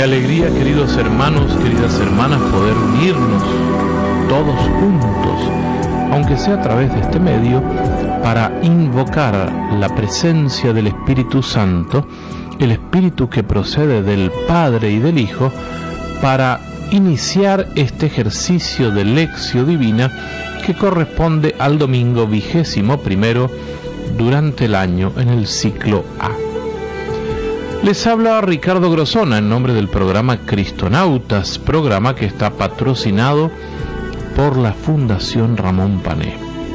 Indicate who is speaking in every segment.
Speaker 1: Qué alegría, queridos hermanos, queridas hermanas, poder unirnos todos juntos, aunque sea a través de este medio, para invocar la presencia del Espíritu Santo, el Espíritu que procede del Padre y del Hijo, para iniciar este ejercicio de Lectio Divina que corresponde al domingo 21º durante el año en el ciclo A. Les habla Ricardo Grosona en nombre del programa Cristonautas, programa que está patrocinado por la Fundación Ramón Pané.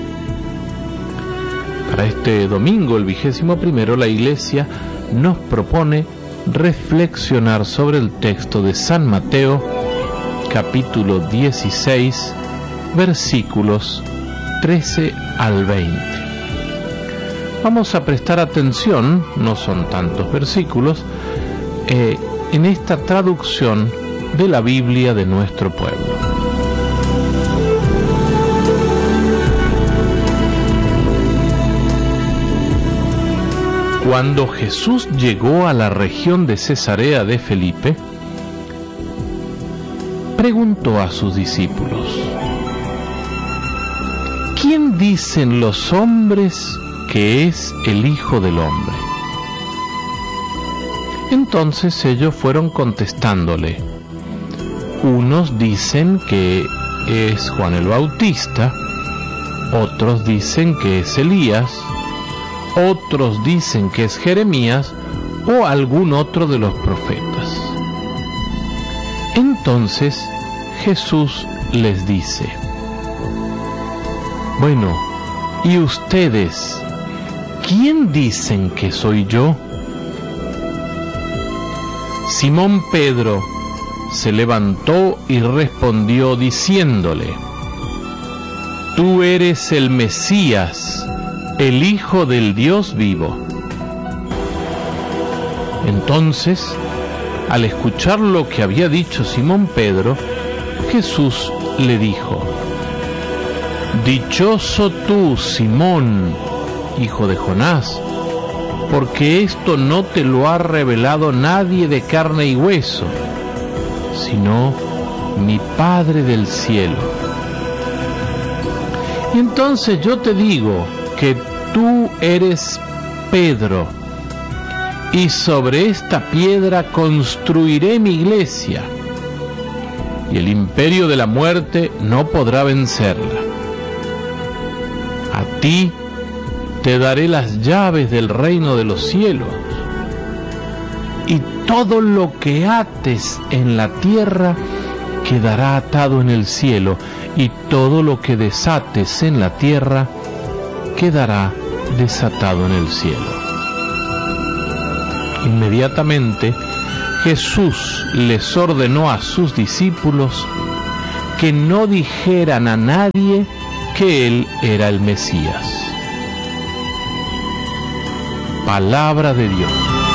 Speaker 1: Para este domingo, el 21º, la Iglesia nos propone reflexionar sobre el texto de San Mateo, capítulo 16, versículos 13 al 20. Vamos a prestar atención, no son tantos versículos, en esta traducción de la Biblia de nuestro pueblo. Cuando Jesús llegó a la región de Cesarea de Felipe, preguntó a sus discípulos: ¿quién dicen los hombres que es el Hijo del Hombre? Entonces ellos fueron contestándole: unos dicen que es Juan el Bautista, otros dicen que es Elías, otros dicen que es Jeremías o algún otro de los profetas. Entonces Jesús les dice: bueno, ¿y ustedes quién dicen que soy yo? Simón Pedro se levantó y respondió diciéndole: tú eres el Mesías, el Hijo del Dios vivo. Entonces, al escuchar lo que había dicho Simón Pedro, Jesús le dijo: dichoso tú, Simón, hijo de Jonás, porque esto no te lo ha revelado nadie de carne y hueso, sino mi Padre del cielo. Y entonces yo te digo que tú eres Pedro, y sobre esta piedra construiré mi iglesia, y el imperio de la muerte no podrá vencerla. A ti te daré las llaves del reino de los cielos, y todo lo que ates en la tierra quedará atado en el cielo, y todo lo que desates en la tierra quedará desatado en el cielo. Inmediatamente Jesús les ordenó a sus discípulos que no dijeran a nadie que Él era el Mesías. Palabra de Dios.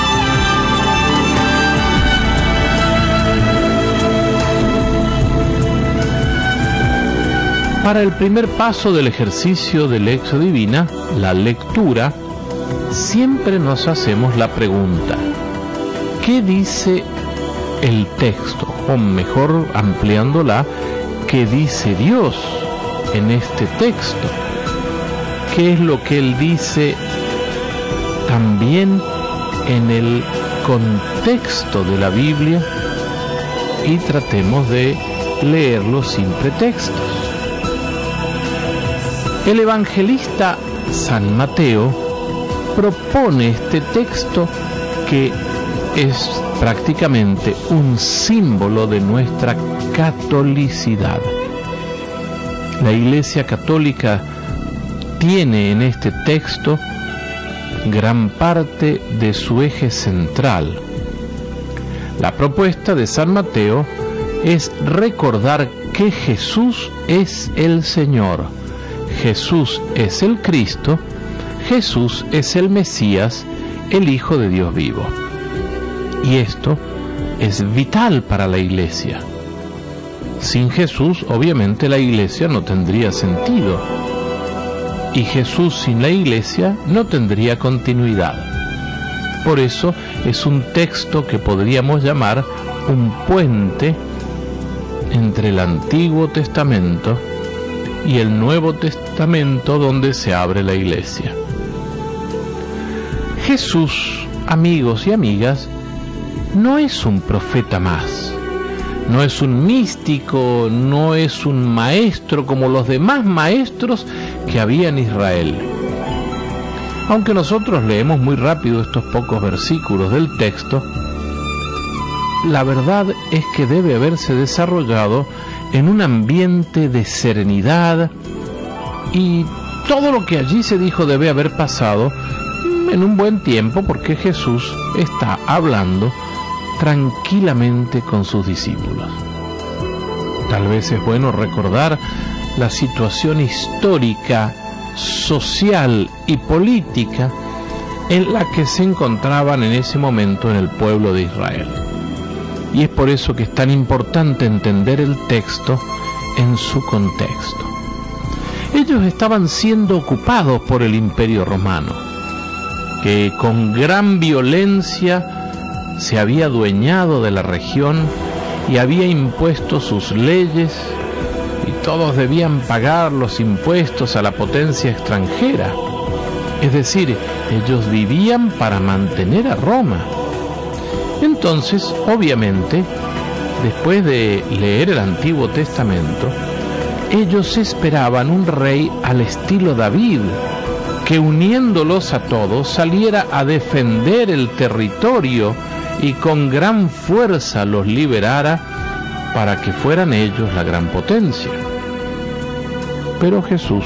Speaker 1: Para el primer paso del ejercicio de Lectio Divina, la lectura, siempre nos hacemos la pregunta: ¿qué dice el texto? O mejor, ampliándola, ¿qué dice Dios en este texto? ¿Qué es lo que Él dice también en el contexto de la Biblia? Y tratemos de leerlo sin pretextos. El evangelista San Mateo propone este texto que es prácticamente un símbolo de nuestra catolicidad. La Iglesia Católica tiene en este texto gran parte de su eje central. La propuesta de San Mateo es recordar que Jesús es el Señor, Jesús es el Cristo, Jesús es el Mesías, el Hijo de Dios vivo. Y esto es vital para la Iglesia. Sin Jesús, obviamente, la Iglesia no tendría sentido. Y Jesús sin la Iglesia no tendría continuidad. Por eso es un texto que podríamos llamar un puente entre el Antiguo Testamento y el Nuevo Testamento, donde se abre la iglesia. Jesús, amigos y amigas, no es un profeta más, no es un místico, no es un maestro como los demás maestros que había en Israel. Aunque nosotros leemos muy rápido estos pocos versículos del texto, la verdad es que debe haberse desarrollado en un ambiente de serenidad, y todo lo que allí se dijo debe haber pasado en un buen tiempo, porque Jesús está hablando tranquilamente con sus discípulos. Tal vez es bueno recordar la situación histórica, social y política en la que se encontraban en ese momento en el pueblo de Israel. Y es por eso que es tan importante entender el texto en su contexto. Ellos estaban siendo ocupados por el Imperio Romano, que con gran violencia se había adueñado de la región y había impuesto sus leyes, y todos debían pagar los impuestos a la potencia extranjera. Es decir, ellos vivían para mantener a Roma. Entonces, obviamente, después de leer el Antiguo Testamento, ellos esperaban un rey al estilo David, que uniéndolos a todos saliera a defender el territorio y con gran fuerza los liberara para que fueran ellos la gran potencia. Pero Jesús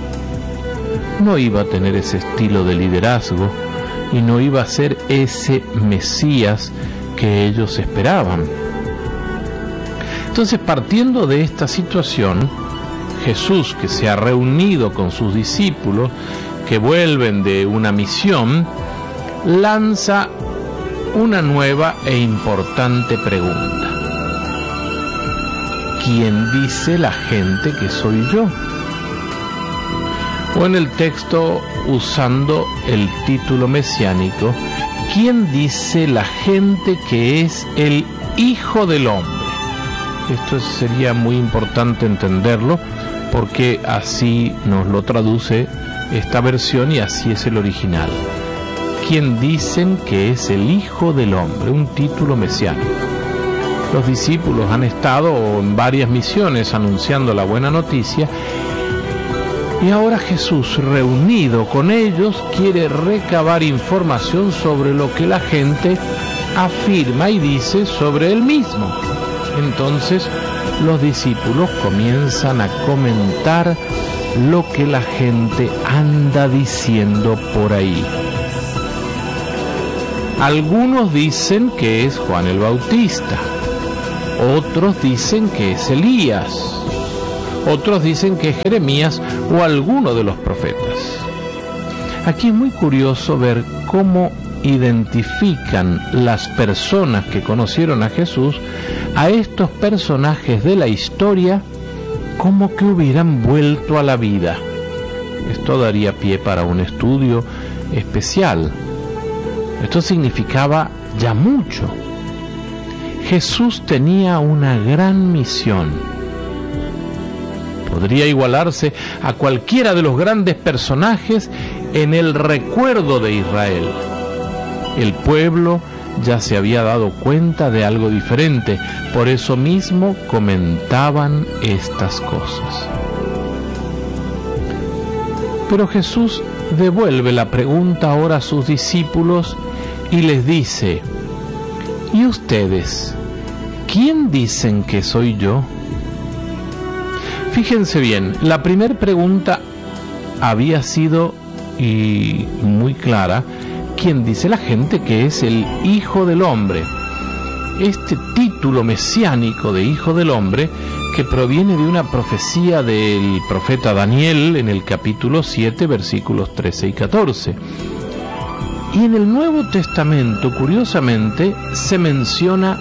Speaker 1: no iba a tener ese estilo de liderazgo y no iba a ser ese Mesías que ellos esperaban. Entonces, partiendo de esta situación, Jesús, que se ha reunido con sus discípulos, que vuelven de una misión, lanza una nueva e importante pregunta. ¿Quién dice la gente que soy yo? O en el texto, usando el título mesiánico, ¿quién dice la gente que es el Hijo del Hombre? Esto sería muy importante entenderlo, porque así nos lo traduce esta versión y así es el original. ¿Quién dicen que es el Hijo del Hombre? Un título mesiánico. Los discípulos han estado en varias misiones anunciando la buena noticia, y ahora Jesús, reunido con ellos, quiere recabar información sobre lo que la gente afirma y dice sobre él mismo. Entonces los discípulos comienzan a comentar lo que la gente anda diciendo por ahí. Algunos dicen que es Juan el Bautista, otros dicen que es Elías, otros dicen que es Jeremías o alguno de los profetas. Aquí es muy curioso ver cómo identifican las personas que conocieron a Jesús a estos personajes de la historia como que hubieran vuelto a la vida. Esto daría pie para un estudio especial. Esto significaba ya mucho. Jesús tenía una gran misión. Podría igualarse a cualquiera de los grandes personajes en el recuerdo de Israel. El pueblo ya se había dado cuenta de algo diferente, por eso mismo comentaban estas cosas. Pero Jesús devuelve la pregunta ahora a sus discípulos y les dice: ¿y ustedes, quién dicen que soy yo? Fíjense bien, la primera pregunta había sido y muy clara: ¿quién dice la gente que es el Hijo del Hombre? Este título mesiánico de Hijo del Hombre, que proviene de una profecía del profeta Daniel en el capítulo 7, versículos 13 y 14. Y en el Nuevo Testamento, curiosamente, se menciona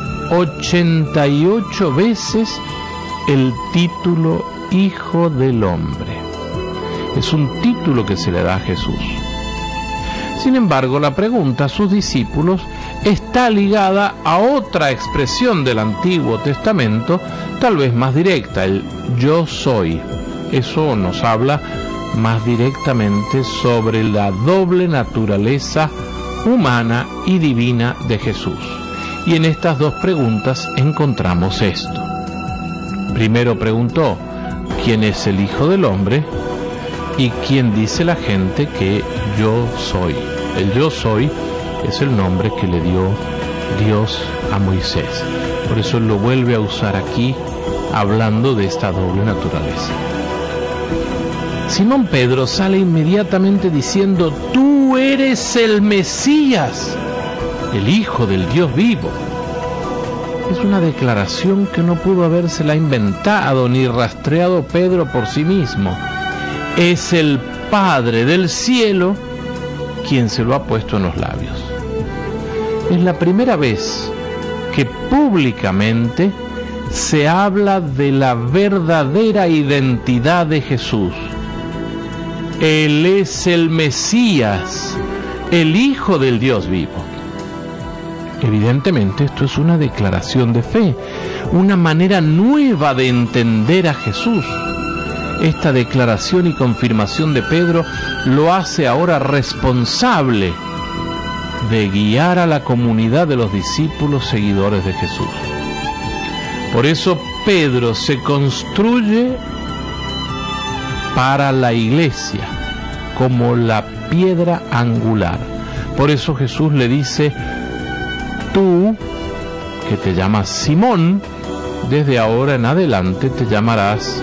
Speaker 1: 88 veces el título Hijo del Hombre. Es un título que se le da a Jesús. Sin embargo, la pregunta a sus discípulos está ligada a otra expresión del Antiguo Testamento, tal vez más directa, el yo soy. Eso nos habla más directamente sobre la doble naturaleza humana y divina de Jesús. Y en estas dos preguntas encontramos esto. Primero preguntó, ¿quién es el Hijo del Hombre? ¿Y quién dice la gente que yo soy? El yo soy es el nombre que le dio Dios a Moisés. Por eso él lo vuelve a usar aquí, hablando de esta doble naturaleza. Simón Pedro sale inmediatamente diciendo, tú eres el Mesías, el Hijo del Dios vivo. Es una declaración que no pudo habérsela inventado ni rastreado Pedro por sí mismo. Es el Padre del cielo quien se lo ha puesto en los labios. Es la primera vez que públicamente se habla de la verdadera identidad de Jesús. Él es el Mesías, el Hijo del Dios vivo. Evidentemente esto es una declaración de fe, una manera nueva de entender a Jesús. Esta declaración y confirmación de Pedro lo hace ahora responsable de guiar a la comunidad de los discípulos seguidores de Jesús. Por eso Pedro se construye para la iglesia como la piedra angular. Por eso Jesús le dice, tú, que te llamas Simón, desde ahora en adelante te llamarás,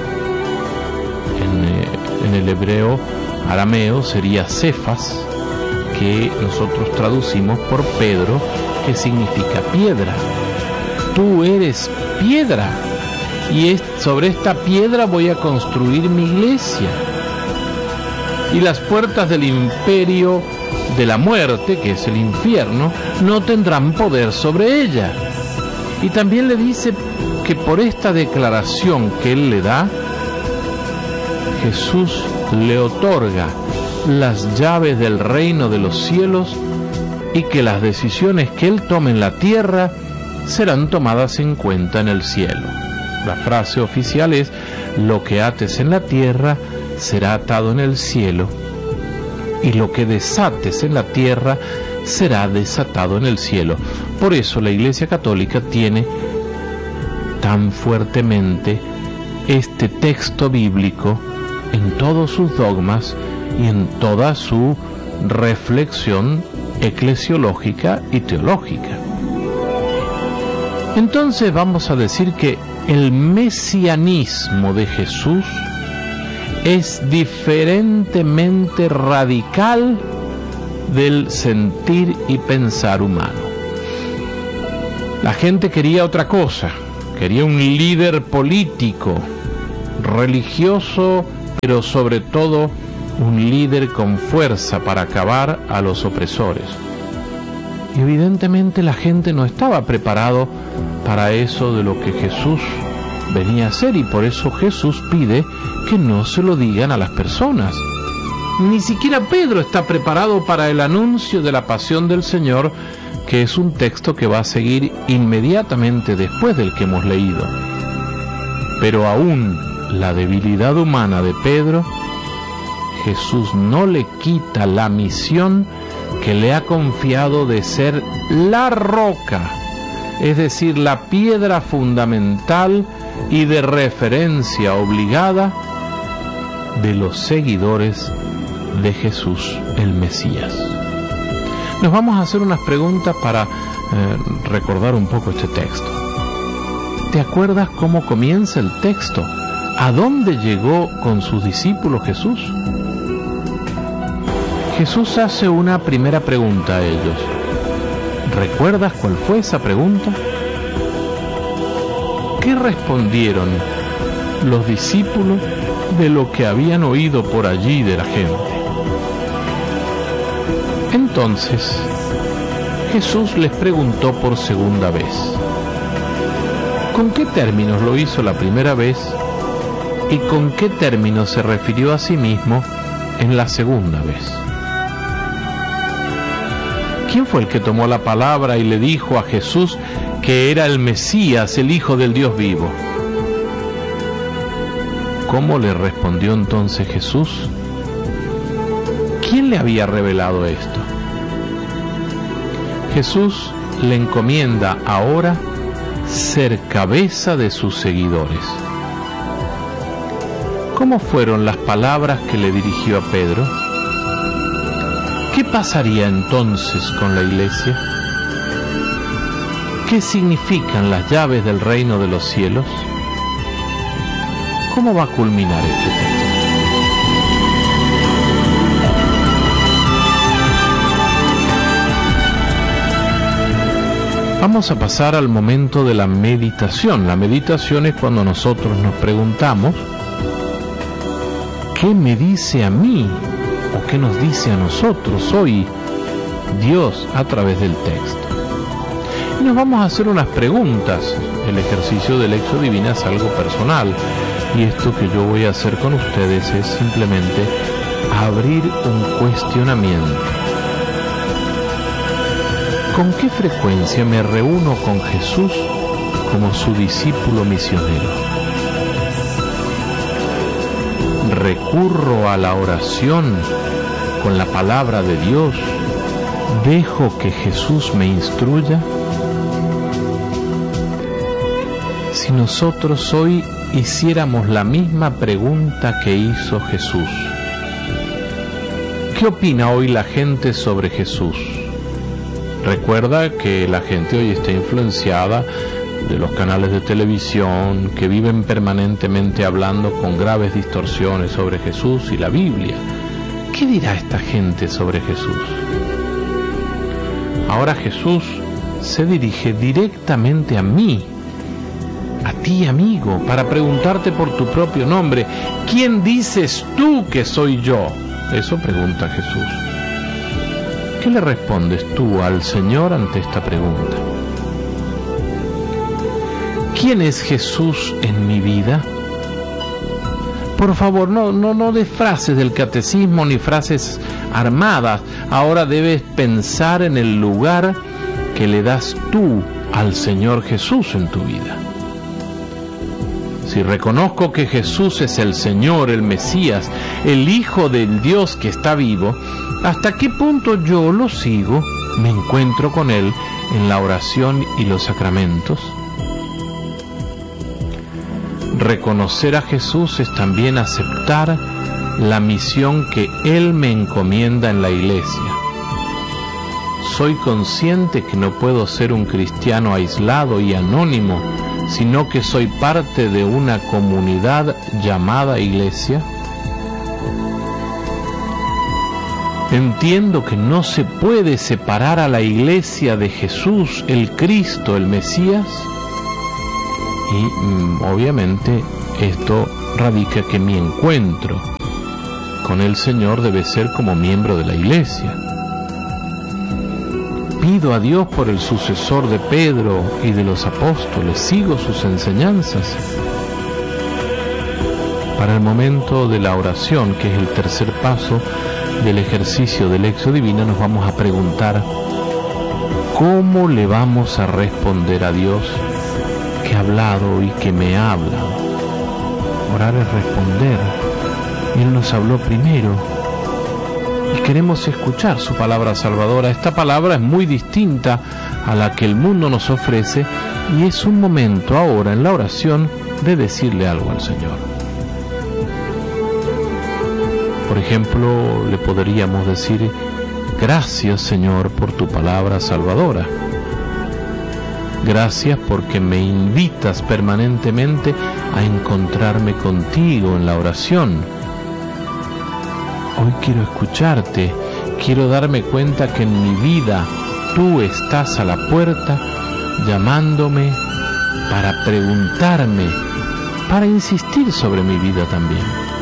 Speaker 1: en el hebreo arameo sería Cefas, que nosotros traducimos por Pedro, que significa piedra. Tú eres piedra, y sobre esta piedra voy a construir mi iglesia. Y las puertas del imperio de la muerte, que es el infierno, no tendrán poder sobre ella. Y también le dice que por esta declaración que él le da, Jesús le otorga las llaves del reino de los cielos y que las decisiones que él tome en la tierra serán tomadas en cuenta en el cielo. La frase oficial es, lo que ates en la tierra será atado en el cielo, y lo que desates en la tierra será desatado en el cielo. Por eso la Iglesia Católica tiene tan fuertemente este texto bíblico en todos sus dogmas y en toda su reflexión eclesiológica y teológica. Entonces vamos a decir que el mesianismo de Jesús es diferentemente radical del sentir y pensar humano. La gente quería otra cosa, quería un líder político, religioso, pero sobre todo un líder con fuerza para acabar a los opresores. Y evidentemente la gente no estaba preparado para eso de lo que Jesús venía a hacer, y por eso Jesús pide que no se lo digan a las personas. Ni siquiera Pedro está preparado para el anuncio de la pasión del Señor, que es un texto que va a seguir inmediatamente después del que hemos leído. Pero aún la debilidad humana de Pedro, Jesús no le quita la misión que le ha confiado de ser la roca, es decir, la piedra fundamental y de referencia obligada de los seguidores de Jesús el Mesías. Nos vamos a hacer unas preguntas para recordar un poco este texto. ¿Te acuerdas cómo comienza el texto? ¿A dónde llegó con sus discípulos Jesús? Jesús hace una primera pregunta a ellos. ¿Recuerdas cuál fue esa pregunta? ¿Qué respondieron los discípulos de lo que habían oído por allí de la gente? Entonces, Jesús les preguntó por segunda vez. ¿Con qué términos lo hizo la primera vez y con qué términos se refirió a sí mismo en la segunda vez? ¿Quién fue el que tomó la palabra y le dijo a Jesús que era el Mesías, el Hijo del Dios vivo? ¿Cómo le respondió entonces Jesús? ¿Quién le había revelado esto? Jesús le encomienda ahora ser cabeza de sus seguidores. ¿Cómo fueron las palabras que le dirigió a Pedro? ¿Qué pasaría entonces con la iglesia? ¿Qué significan las llaves del reino de los cielos? ¿Cómo va a culminar este texto? Vamos a pasar al momento de la meditación. La meditación es cuando nosotros nos preguntamos, ¿qué me dice a mí o qué nos dice a nosotros hoy Dios a través del texto? Y nos vamos a hacer unas preguntas. El ejercicio de Lección Divina es algo personal y esto que yo voy a hacer con ustedes es simplemente abrir un cuestionamiento. ¿Con qué frecuencia me reúno con Jesús como su discípulo misionero? ¿Recurro a la oración con la palabra de Dios? ¿Dejo que Jesús me instruya? Si nosotros hoy hiciéramos la misma pregunta que hizo Jesús, ¿qué opina hoy la gente sobre Jesús? Recuerda que la gente hoy está influenciada de los canales de televisión que viven permanentemente hablando con graves distorsiones sobre Jesús y la Biblia. ¿Qué dirá esta gente sobre Jesús? Ahora Jesús se dirige directamente a mí, a ti, amigo, para preguntarte por tu propio nombre. ¿Quién dices tú que soy yo? Eso pregunta Jesús. ¿Qué le respondes tú al Señor ante esta pregunta? ¿Quién es Jesús en mi vida? Por favor, no des frases del catecismo ni frases armadas. Ahora debes pensar en el lugar que le das tú al Señor Jesús en tu vida. Si reconozco que Jesús es el Señor, el Mesías, el Hijo del Dios que está vivo, ¿hasta qué punto yo lo sigo, me encuentro con Él en la oración y los sacramentos? Reconocer a Jesús es también aceptar la misión que Él me encomienda en la iglesia. Soy consciente que no puedo ser un cristiano aislado y anónimo, sino que soy parte de una comunidad llamada iglesia. Entiendo que no se puede separar a la iglesia de Jesús, el Cristo, el Mesías. Y obviamente esto radica que mi encuentro con el Señor debe ser como miembro de la iglesia. Pido a Dios por el sucesor de Pedro y de los apóstoles, sigo sus enseñanzas. Para el momento de la oración, que es el tercer paso del ejercicio de Lección Divina, nos vamos a preguntar ¿cómo le vamos a responder a Dios que ha hablado y que me ha hablado? Orar es responder. Él nos habló primero y queremos escuchar su palabra salvadora. Esta palabra es muy distinta a la que el mundo nos ofrece y es un momento ahora en la oración de decirle algo al Señor. Por ejemplo, le podríamos decir: gracias, Señor, por tu palabra salvadora. Gracias porque me invitas permanentemente a encontrarme contigo en la oración. Hoy quiero escucharte, quiero darme cuenta que en mi vida tú estás a la puerta llamándome para preguntarme, para insistir sobre mi vida también.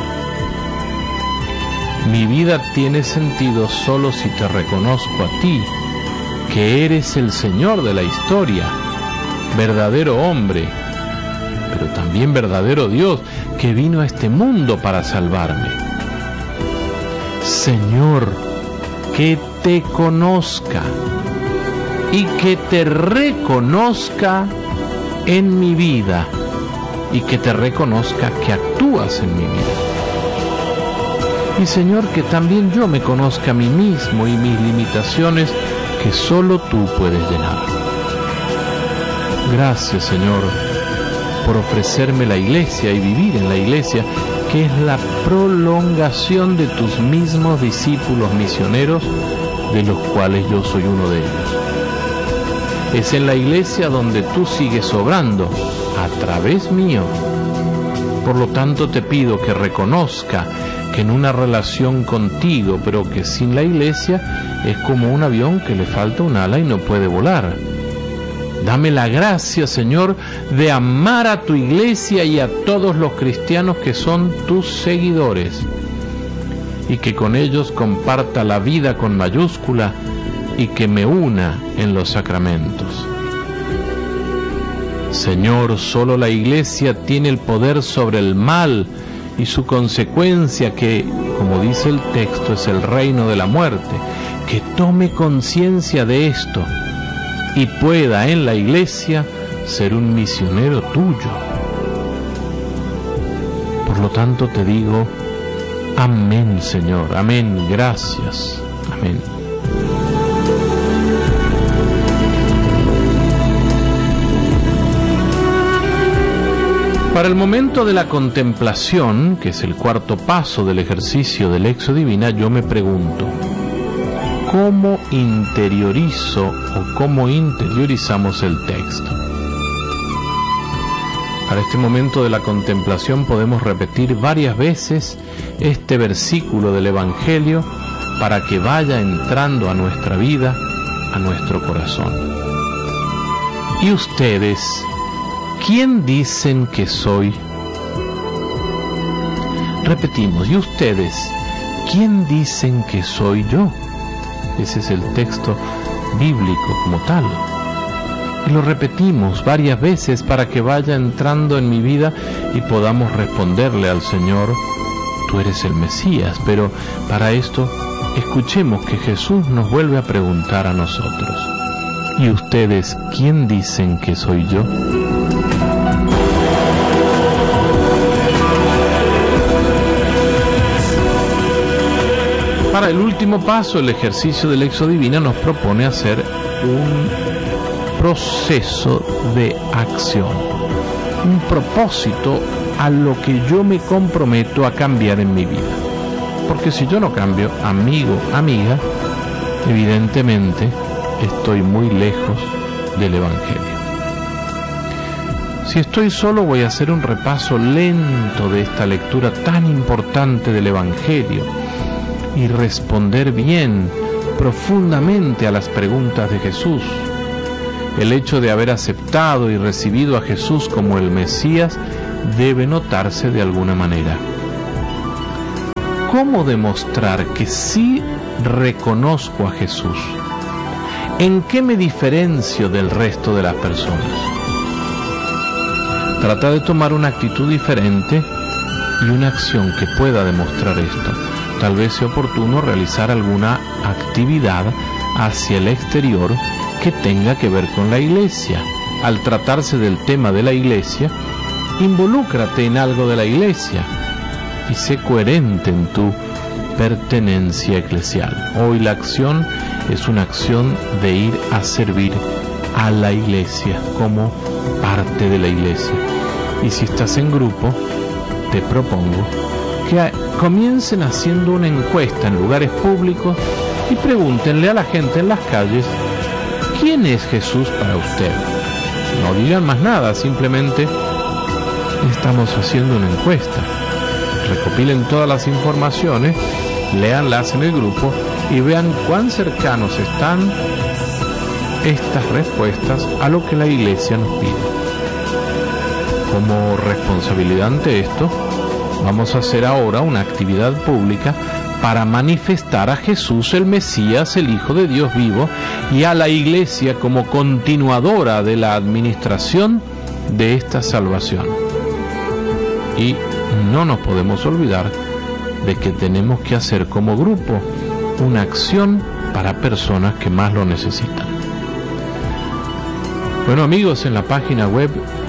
Speaker 1: Mi vida tiene sentido solo si te reconozco a ti, que eres el Señor de la historia, verdadero hombre, pero también verdadero Dios, que vino a este mundo para salvarme. Señor, qué te conozca y que te reconozca en mi vida y que te reconozca que actúas en mi vida. Y Señor, que también yo me conozca a mí mismo y mis limitaciones que solo tú puedes llenar. Gracias, Señor, por ofrecerme la iglesia y vivir en la iglesia, que es la prolongación de tus mismos discípulos misioneros, de los cuales yo soy uno de ellos. Es en la iglesia donde tú sigues obrando a través mío. Por lo tanto, te pido que reconozca que en una relación contigo, pero que sin la iglesia, es como un avión que le falta un ala y no puede volar. Dame la gracia, Señor, de amar a tu iglesia y a todos los cristianos que son tus seguidores, y que con ellos comparta la vida con mayúscula y que me una en los sacramentos. Señor, solo la iglesia tiene el poder sobre el mal y su consecuencia, que, como dice el texto, es el reino de la muerte. Que tome conciencia de esto y pueda en la iglesia ser un misionero tuyo. Por lo tanto te digo, amén, Señor, amén, gracias, amén. Para el momento de la contemplación, que es el cuarto paso del ejercicio de Lectio Divina, yo me pregunto, ¿cómo interiorizo o cómo interiorizamos el texto? Para este momento de la contemplación podemos repetir varias veces este versículo del Evangelio para que vaya entrando a nuestra vida, a nuestro corazón. ¿Y ustedes? ¿Quién dicen que soy? Repetimos, ¿y ustedes? ¿Quién dicen que soy yo? Ese es el texto bíblico como tal. Y lo repetimos varias veces para que vaya entrando en mi vida y podamos responderle al Señor, tú eres el Mesías. Pero para esto, escuchemos que Jesús nos vuelve a preguntar a nosotros, ¿y ustedes quién dicen que soy yo? Para el último paso, el ejercicio de Lectio Divina nos propone hacer un proceso de acción, un propósito a lo que yo me comprometo a cambiar en mi vida. Porque si yo no cambio, amigo, amiga, evidentemente estoy muy lejos del Evangelio. Si estoy solo, voy a hacer un repaso lento de esta lectura tan importante del Evangelio y responder bien, profundamente a las preguntas de Jesús. El hecho de haber aceptado y recibido a Jesús como el Mesías debe notarse de alguna manera. ¿Cómo demostrar que sí reconozco a Jesús? ¿En qué me diferencio del resto de las personas? Trata de tomar una actitud diferente y una acción que pueda demostrar esto. Tal vez sea oportuno realizar alguna actividad hacia el exterior que tenga que ver con la iglesia. Al tratarse del tema de la iglesia, involúcrate en algo de la iglesia y sé coherente en tu pertenencia eclesial. Hoy la acción es una acción de ir a servir a la iglesia como parte de la iglesia. Y si estás en grupo, te propongo que comiencen haciendo una encuesta en lugares públicos y pregúntenle a la gente en las calles, ¿quién es Jesús para usted? No digan más nada, simplemente estamos haciendo una encuesta. Recopilen todas las informaciones, léanlas en el grupo y vean cuán cercanos están estas respuestas a lo que la iglesia nos pide. Como responsabilidad ante esto, vamos a hacer ahora una actividad pública para manifestar a Jesús el Mesías, el Hijo de Dios vivo, y a la Iglesia como continuadora de la administración de esta salvación. Y no nos podemos olvidar de que tenemos que hacer como grupo una acción para personas que más lo necesitan. Bueno amigos, en la página web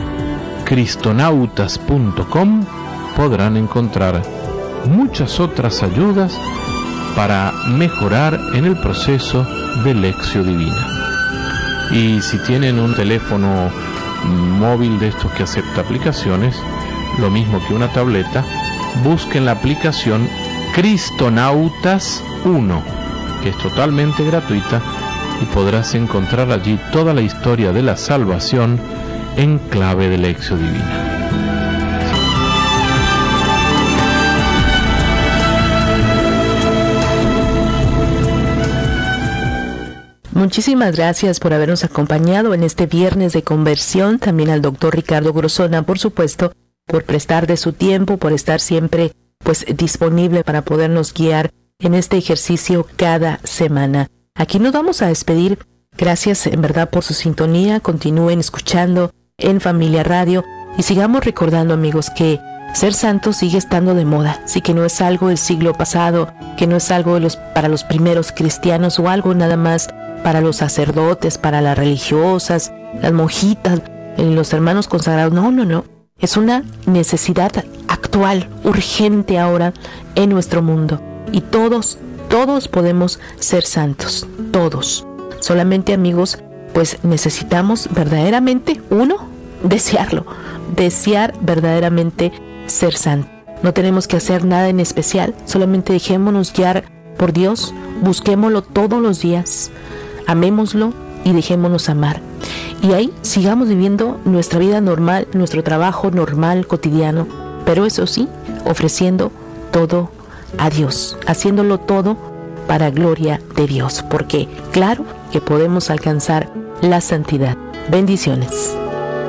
Speaker 1: cristonautas.com podrán encontrar muchas otras ayudas para mejorar en el proceso de Lección Divina. Y si tienen un teléfono móvil de estos que acepta aplicaciones, lo mismo que una tableta, busquen la aplicación Cristonautas 1, que es totalmente gratuita, y podrás encontrar allí toda la historia de la salvación en clave de Lección Divina.
Speaker 2: Muchísimas gracias por habernos acompañado en este viernes de conversión. También al doctor Ricardo Grosona, por supuesto, por prestar de su tiempo, por estar siempre disponible para podernos guiar en este ejercicio cada semana. Aquí nos vamos a despedir. Gracias en verdad por su sintonía. Continúen escuchando en Familia Radio y sigamos recordando, amigos, que ser santo sigue estando de moda. Sí, que no es algo del siglo pasado, que no es algo para los primeros cristianos o algo nada más para los sacerdotes, para las religiosas, las monjitas, los hermanos consagrados. No. Es una necesidad actual, urgente ahora en nuestro mundo. Y todos podemos ser santos. Todos. Solamente, amigos, necesitamos verdaderamente, desear verdaderamente ser santo. No tenemos que hacer nada en especial. Solamente dejémonos guiar por Dios. Busquémoslo todos los días. Amémoslo y dejémonos amar. Y ahí sigamos viviendo nuestra vida normal, nuestro trabajo normal, cotidiano, pero eso sí, ofreciendo todo a Dios, haciéndolo todo para gloria de Dios, porque claro que podemos alcanzar la santidad. Bendiciones.